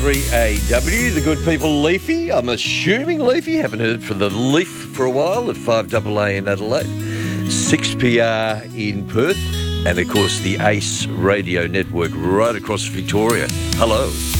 3AW, the good people Leafy. I'm assuming Leafy. Haven't heard from the Leaf for a while at 5AA in Adelaide, 6PR in Perth, and of course the ACE Radio Network right across Victoria. Hello.